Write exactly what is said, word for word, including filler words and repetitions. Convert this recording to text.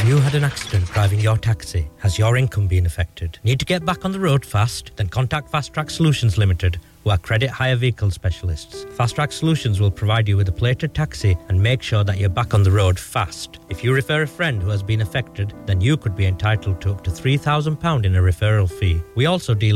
you had an accident driving your taxi? Has your income been affected? Need to get back on the road fast? Then contact Fast Track Solutions Limited, who are credit hire vehicle specialists. Fast Track Solutions will provide you with a plated taxi and make sure that you're back on the road fast. If you refer a friend who has been affected, then you could be entitled to up to three thousand pounds in a referral fee. We also deal